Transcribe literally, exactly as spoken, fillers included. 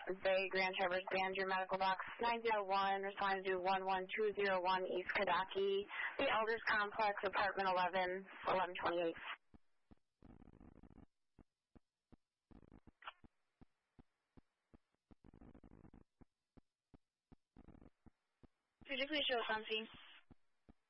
Bay Grand Traverse Band, your medical box nine zero one, respond to one one two zero one East Kadaki, the Elders Complex, apartment eleven, eleven twenty-eight. Could you please show us on scene?